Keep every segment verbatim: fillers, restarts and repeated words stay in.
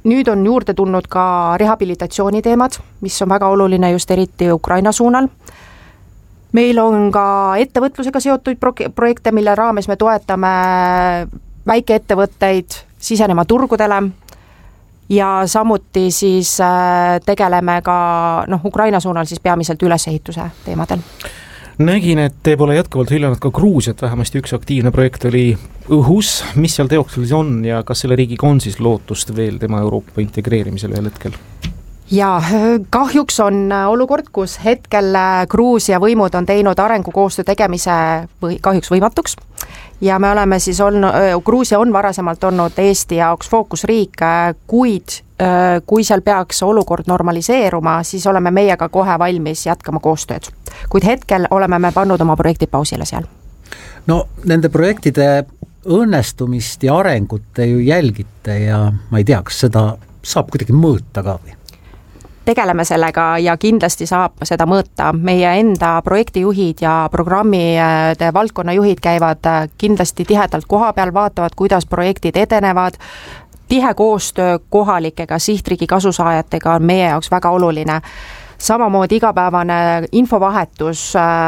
nüüd on juurde tulnud ka rehabilitatsiooni teemad, mis on väga oluline just eriti Ukraina suunal. Meil on ka ettevõtlusega seotud projekte, mille raames me toetame väikeettevõtteid sisenema turgudele ja samuti siis tegeleme ka noh, Ukraina suunal siis peamiselt ülesehituse teemadel. Nägin, et te pole jätkuvalt hüljanud ka Gruusiat, vähemasti üks aktiivne projekt oli õhus. Mis seal teoksel on ja kas selle riigiga on siis lootust veel tema Euroopa integreerimisel ühel hetkel? Ja kahjuks on olukord, kus hetkel Gruusia võimud on teinud arengukoostöö tegemise või kahjuks võimatuks ja me oleme siis olnud, Gruusia on varasemalt olnud Eesti jaoks fookusriik, kuid kui seal peaks olukord normaliseeruma, siis oleme meiega kohe valmis jätkama koostööd. Kuid hetkel oleme me pannud oma projektid pausile seal. No nende projektide õnnestumist ja arengut te ju jälgite ja ma ei tea, kas seda saab kuidagi mõõta ka või? Tegeleme sellega ja kindlasti saab seda mõõta. Meie enda projektijuhid ja programmide valdkonnajuhid käivad kindlasti tihedalt koha peal, vaatavad, kuidas projektid edenevad. Tihe koostöö kohalikega sihtriigi kasusaajatega on meie jaoks väga oluline. Samamoodi igapäevane infovahetus,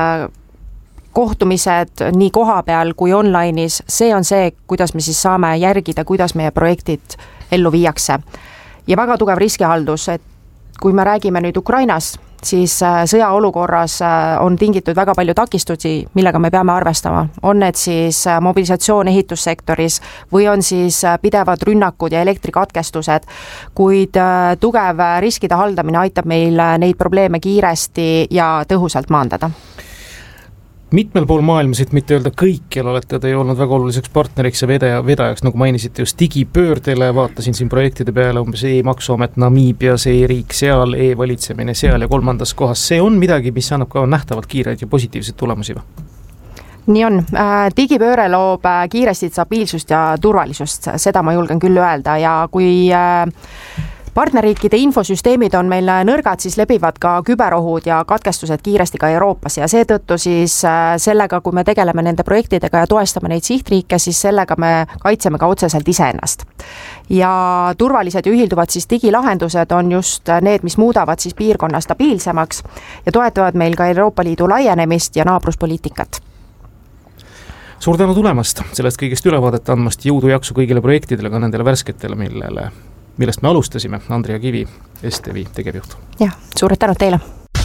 kohtumised nii koha peal kui online'is, see on see, kuidas me siis saame järgida, kuidas meie projektid ellu viiakse. Ja väga tugev riskihaldus, et kui me räägime nüüd Ukrainas, siis sõjaolukorras on tingitud väga palju takistusi, millega me peame arvestama. On need siis mobilisatsioon ehitussektoris või on siis pidevad rünnakud ja elektrikatkestused, kuid tugev riskide haldamine aitab meil neid probleeme kiiresti ja tõhusalt maandada. Mitmel pool maailmas, et mitte öelda kõikjal, olete te olnud väga oluliseks partneriks ja vedaja, vedajaks, nagu mainisite just digipöördele, vaatasin siin projektide peale umbes e-maksuamet Namiibias, e-riik seal, e-valitsemine seal ja kolmandas kohas. See on midagi, mis annab ka nähtavalt kiireid ja positiivseid tulemusi või? Nii on. Digipööre loob kiiresti stabiilsust ja turvalisust, seda ma julgen küll öelda ja kui partnerriikide infosüsteemid on meil nõrgad, siis lebivad ka küberohud ja katkestused kiiresti ka Euroopas ja seetõttu siis sellega, kui me tegeleme nende projektidega ja toestame neid sihtriike, siis sellega me kaitseme ka otseselt iseennast. Ja turvalised ja ühilduvad siis digilahendused on just need, mis muudavad siis piirkonna stabiilsemaks ja toetavad meil ka Euroopa Liidu laienemist ja naabruspoliitikat. Suur tänu tulemast, sellest kõigest ülevaadet andmast, jõudu jaksu kõigile projektidele, ka nendele värsketele, millele millest me alustasime, Andrea Kivi, S T V tegevjuht. Jah, suured tänud teile.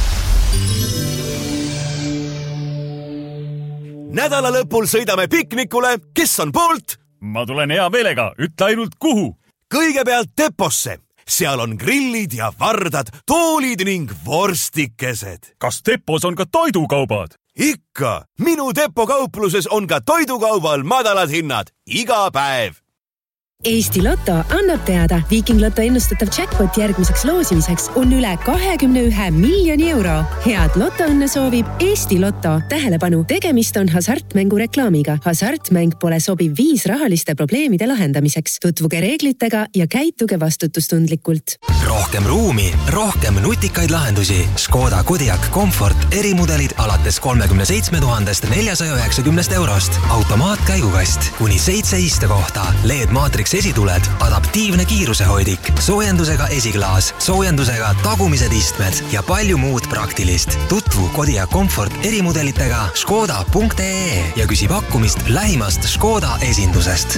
Nädala lõpul sõidame piknikule, kes on poolt? Ma tulen hea meelega, ütle ainult kuhu. Kõigepealt Deposse. Seal on grillid ja vardad, toolid ning vorstikesed. Kas Depos on ka toidukaubad? Ikka, minu Depo kaupluses on ka toidukaubal madalad hinnad, iga päev. Eesti Lotto annab teada, Viking Lotto ennustatav jackpot järgmiseks loosimiseks on üle kahekümne ühe miljoni euro. Head Lotto õnne soovib Eesti Lotto. Tähelepanu, tegemist on hasartmängu reklaamiga. Hasartmäng pole sobiv viis rahaliste probleemide lahendamiseks. Tutvuge reeglitega ja käituge vastutustundlikult. Rohkem ruumi, rohkem nutikaid lahendusi. Škoda Kodiaq Comfort erimudelid alates kolmekümne seitsme tuhandest neljasaja üheksakümnest eurost. Automaatkäigukast, kuni seitse istekohta, L E D Matrix esituled, adaptiivne kiirusehoidik, soojendusega esiklaas, soojendusega tagumised istmed ja palju muud praktilist. Tutvu Kodiaq Comfort erimudelitega škoda punkt ee ja küsi pakkumist lähimast Škoda esindusest.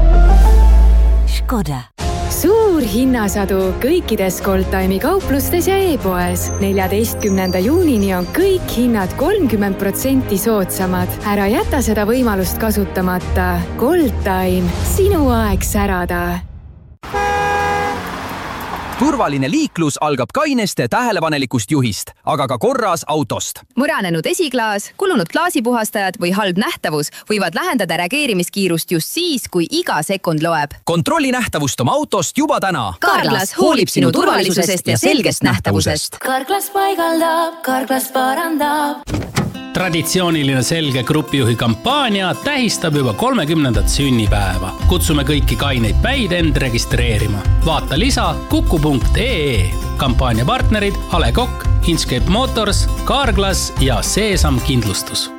Škoda. Suur hinnasadu kõikides Goldtime'i kauplustes ja e-poes. neljateistkümnenda juunini on kõik hinnad kolmkümmend protsenti soodsamad. Ära jäta seda võimalust kasutamata. Goldtime, sinu aeg särada. Turvaline liiklus algab kaineste tähelepanelikust juhist, aga ka korras autost. Mõranenud esiklaas, kulunud klaasipuhastajad või halb nähtavus võivad lähendada reageerimiskiirust just siis, kui iga sekund loeb. Kontrolli nähtavust oma autost juba täna. Carglass hoolib sinu turvalisusest ja selgest nähtavusest. Carglass paigaldab, Carglass parandab. Traditsiooniline selge grupijuhi kampaania tähistab juba kolmekümnendat sünnipäeva. Kutsume kõiki kaineid päid end registreerima. Vaata lisa kuku punkt ee. Kampaania partnerid A Le Coq, Inchcape Motors, Carglass ja Seesam kindlustus.